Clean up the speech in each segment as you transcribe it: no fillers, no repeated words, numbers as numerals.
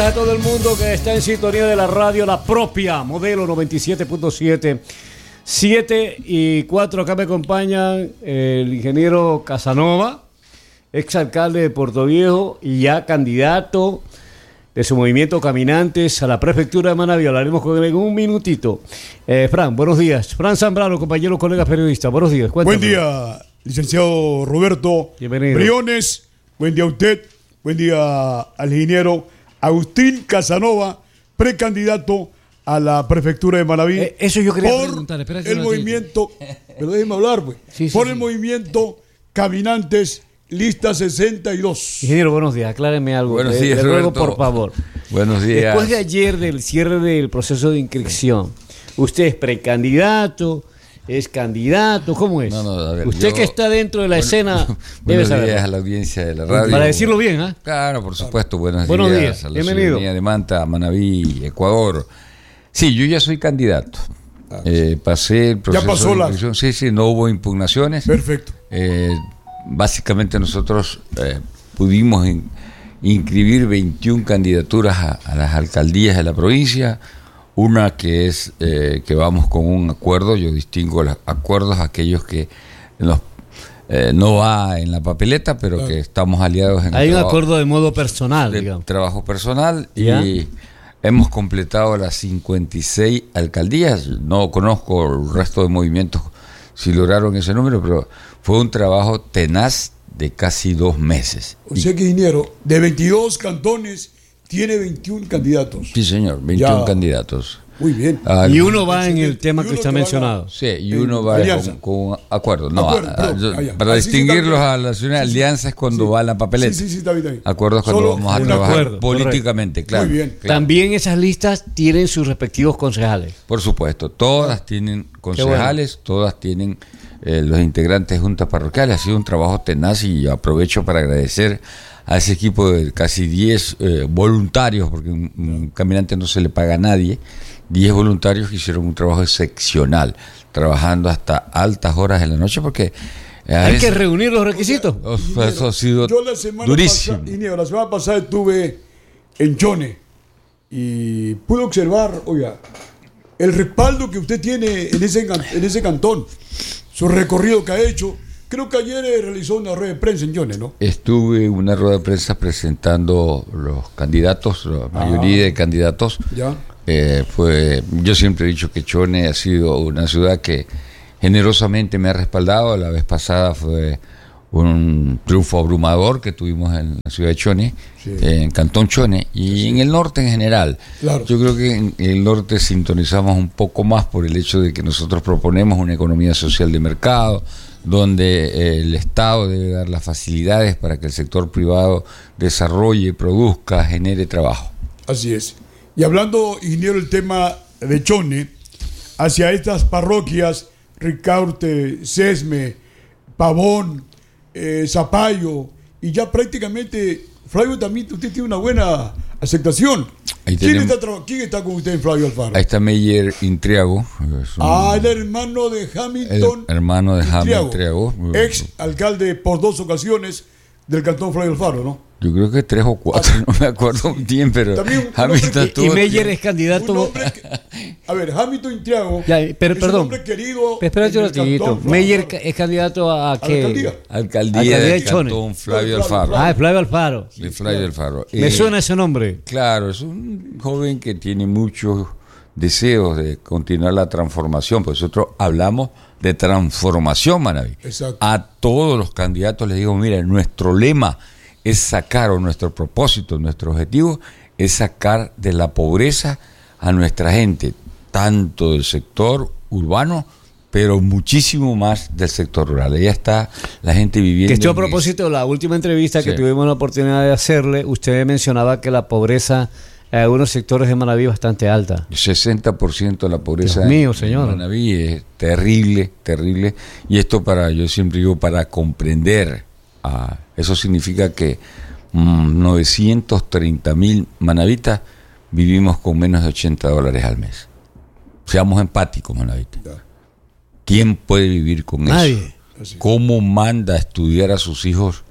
A todo el mundo que está en sintonía de la radio, la propia Modelo 97.7, 7:04. Acá me acompañan el ingeniero Casanova, exalcalde de Puerto Viejo y ya candidato de su movimiento Caminantes a la prefectura de Manabí. Hablaremos con él en un minutito. Fran, buenos días. Fran Zambrano, compañeros, colegas periodistas, buenos días. Cuéntame. Buen día, licenciado Roberto. Bienvenido. Briones, buen día a usted. Buen día al ingeniero Agustín Casanova, precandidato a la prefectura de Manabí. Eso yo quería por preguntar. El movimiento, pero déjeme hablar, pues. Por el movimiento Caminantes, lista 62. Ingeniero, buenos días. Acláreme algo. Buenos días, le ruego, Roberto. por favor. Buenos días. Después de ayer del cierre del proceso de inscripción, ¿usted es precandidato? ¿Es candidato? ¿Cómo es? No, a ver, usted que está dentro de la escena debe buenos saber. días a la audiencia de la radio. Para decirlo bien, ¿ah? Claro, por supuesto. Buenos días. días a la Bienvenido. ciudadanía de Manta, Manabí, Ecuador. Sí, yo ya soy candidato. Pasé el proceso pasó de la- inscripción. Sí, no hubo impugnaciones. Perfecto. Básicamente nosotros pudimos inscribir 21 candidaturas a las alcaldías de la provincia. Una que es que vamos con un acuerdo. Yo distingo los acuerdos, aquellos que no va en la papeleta, pero Claro. que estamos aliados en Hay el un trabajo, acuerdo de modo personal, de digamos. trabajo personal. ¿Ya? Y hemos completado las 56 alcaldías. No conozco el resto de movimientos si lograron ese número, pero fue un trabajo tenaz de casi 2 meses. O sea que, ingeniero, de 22 cantones, tiene 21 candidatos. Sí, señor, 21 Ya. candidatos. Muy bien. Y uno va en el tema Y que uno usted ha que va mencionado. Sí, y uno va alianza. con acuerdo. No, Acuerdo, ya. para Así sí distinguirlos está a bien. la ciudad, Sí, sí. alianza es cuando Sí. va en la papeleta. Sí, está bien, está bien. Acuerdos cuando Solo vamos a un trabajar acuerdo, políticamente, claro. Muy bien. claro. También esas listas tienen sus respectivos concejales. Por supuesto, todas tienen concejales, todas tienen los integrantes de juntas parroquiales. Ha sido un trabajo tenaz y aprovecho para agradecer a ese equipo de casi 10 voluntarios, porque un caminante no se le paga a nadie. 10 voluntarios que hicieron un trabajo excepcional, trabajando hasta altas horas de la noche, porque Hay que reunir los requisitos. eso ha sido Yo la semana durísimo. pasada, ingeniero, la semana pasada estuve en Chone y pude observar, oiga, el respaldo que usted tiene en ese cantón, su recorrido que ha hecho. Creo que ayer realizó una rueda de prensa en Chone, ¿no? Estuve en una rueda de prensa presentando los candidatos, la mayoría de candidatos. Ya. Yo siempre he dicho que Chone ha sido una ciudad que generosamente me ha respaldado. La vez pasada fue un triunfo abrumador que tuvimos en la ciudad de Chone, Sí. en Cantón Chone y en el norte en general. Claro. Yo creo que en el norte sintonizamos un poco más por el hecho de que nosotros proponemos una economía social de mercado, donde el Estado debe dar las facilidades para que el sector privado desarrolle, produzca, genere trabajo. Así es. Y hablando, ingeniero, el tema de Chone, hacia estas parroquias, Ricaurte, Sesme, Pavón, Zapallo, y ya prácticamente, Flavio, también usted tiene una buena aceptación. Ahí ¿Quién tenemos- está con usted, Flavio Alfaro? Ahí está Meyer Intriago, es un- El hermano de Hamilton. El hermano de Hamilton Intriago. Ex alcalde por 2 ocasiones del cantón Flavio Alfaro, ¿no? Yo creo que 3 o 4, no me acuerdo bien, pero También un Hamilton hombre que- Y tuvo- Meyer es Un candidato. hombre a ver, Hamilton Intriago Ya, pero es perdón. un hombre querido. Espérate un en el cantón ratito. Flavio Meyer Alfaro. es candidato a A la qué? alcaldía. Alcaldía de del Chone. Cantón Flavio Flavio Alfaro. Ah, es Flavio Alfaro. De Flavio Alfaro. Me suena ese nombre. Claro, es un joven que tiene muchos deseos de continuar la transformación. Pues nosotros hablamos de transformación, Manabí. Exacto. A todos los candidatos les digo, mira, nuestro lema es sacar, o nuestro propósito, nuestro objetivo es sacar de la pobreza a nuestra gente, tanto del sector urbano, pero muchísimo más del sector rural. Ahí está la gente viviendo. Que esto a en propósito de la última entrevista que Sí. tuvimos la oportunidad de hacerle, usted mencionaba que la pobreza en algunos sectores de Manabí es bastante alta. 60% de la pobreza Dios mío, en señor. Manabí es terrible, terrible. Y esto yo siempre digo, para comprender, eso significa que 930.000 manavitas vivimos con menos de $80 al mes. Seamos empáticos, manavitas. Ya. ¿Quién puede vivir con Nadie. eso? ¿Cómo manda a estudiar a sus hijos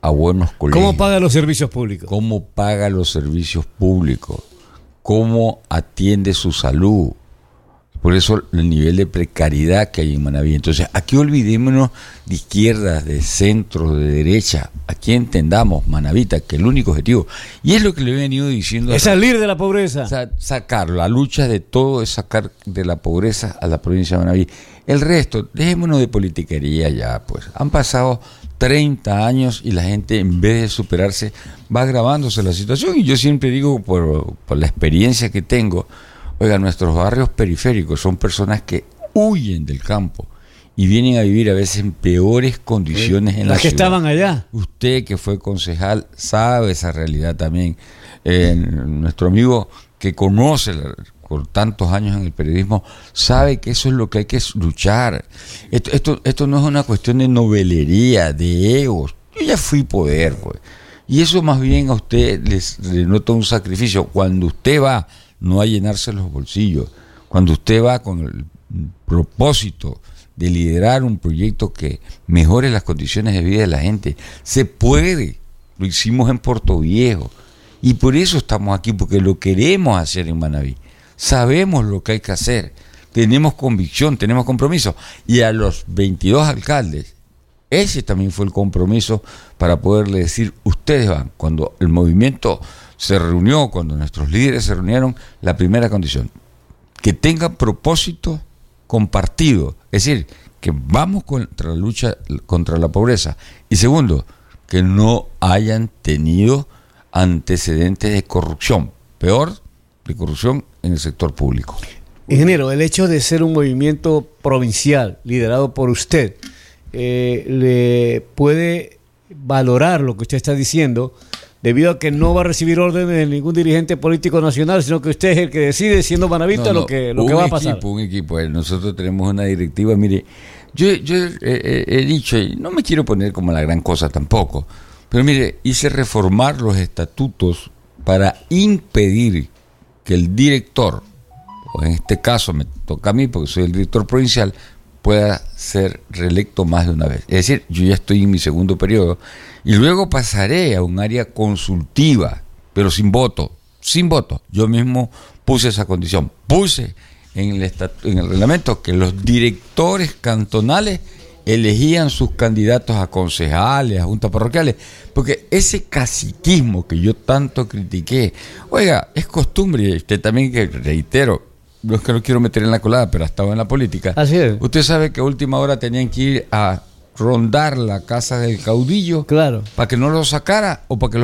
a buenos colegios. ¿Cómo paga los servicios públicos? ¿Cómo paga los servicios públicos? ¿Cómo atiende su salud? Por eso el nivel de precariedad que hay en Manabí. Entonces, aquí olvidémonos de izquierdas, de centro, de derecha. Aquí entendamos, Manabita, que el único objetivo, y es lo que le he venido diciendo... Es salir de la pobreza. Sacar, la lucha de todo es sacar de la pobreza a la provincia de Manabí. El resto, dejémonos de politiquería ya, pues. Han pasado 30 años y la gente, en vez de superarse, va agravándose la situación. Y yo siempre digo, por la experiencia que tengo... Oiga, nuestros barrios periféricos son personas que huyen del campo y vienen a vivir a veces en peores condiciones en la ciudad. Las que estaban allá. Usted, que fue concejal, sabe esa realidad también. Nuestro amigo que conoce por tantos años en el periodismo sabe que eso es lo que hay que luchar. Esto no es una cuestión de novelería, de egos. Yo ya fui poder, pues. Y eso más bien a usted le nota un sacrificio. Cuando usted va no a llenarse los bolsillos, cuando usted va con el propósito de liderar un proyecto que mejore las condiciones de vida de la gente, se puede. Lo hicimos en Puerto Viejo y por eso estamos aquí, porque lo queremos hacer en Manabí. Sabemos lo que hay que hacer, tenemos convicción, tenemos compromiso, y a los 22 alcaldes ese también fue el compromiso para poderle decir, ustedes van. Cuando el movimiento se reunió, cuando nuestros líderes se reunieron, la primera condición, que tengan propósito compartido, es decir, que vamos contra la lucha contra la pobreza, y segundo, que no hayan tenido antecedentes de corrupción, peor, de corrupción en el sector público. Ingeniero, el hecho de ser un movimiento provincial liderado por usted, le puede valorar lo que usted está diciendo, debido a que no va a recibir órdenes de ningún dirigente político nacional, sino que usted es el que decide, siendo manavista, lo que va a pasar. Un equipo. Nosotros tenemos una directiva. Mire, yo he dicho, y no me quiero poner como la gran cosa tampoco, pero mire, hice reformar los estatutos para impedir que el director, o en este caso me toca a mí porque soy el director provincial, pueda ser reelecto más de una vez. Es decir, yo ya estoy en mi segundo periodo y luego pasaré a un área consultiva, pero sin voto. Yo mismo puse esa condición. Puse en el reglamento que los directores cantonales elegían sus candidatos a concejales, a juntas parroquiales, porque ese caciquismo que yo tanto critiqué, oiga, es costumbre, usted también, que reitero, no es que no quiero meter en la colada, pero ha estado en la política. Así es. Usted sabe que a última hora tenían que ir a rondar la casa del caudillo, claro, para que no lo sacara o para que